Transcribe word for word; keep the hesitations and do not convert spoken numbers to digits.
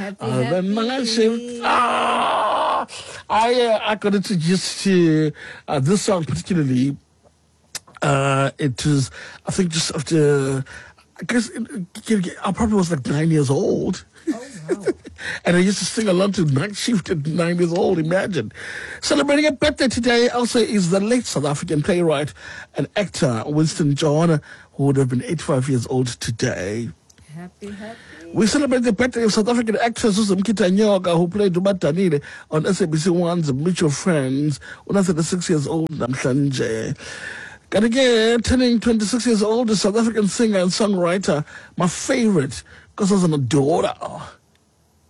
Happy, Uh, then night happy. shift. Ah, I uh, I got introduced to uh, this song particularly. Uh, it was, I think, just after. I guess it, I probably was like nine years old. Oh, wow. And I used to sing along to Night Shift at nine years old, imagine. Celebrating a birthday today also is the late South African playwright and actor Winston John, who would have been eighty-five years old today. Happy, happy. We celebrate the birthday of South African actress Mkita Nyoka, who played Umatanile on S A B C one's Mutual Friends, when I was thirty-six years old, namhlanje. And again, turning twenty-six years old, the South African singer and songwriter, my favorite, because I was an adorer.